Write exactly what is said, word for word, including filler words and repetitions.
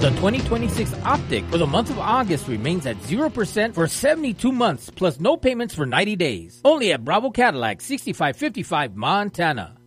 The twenty twenty-six Optic for the month of August remains at zero percent for seventy-two months plus no payments for ninety days. Only at Bravo Cadillac, sixty-five fifty-five Montana.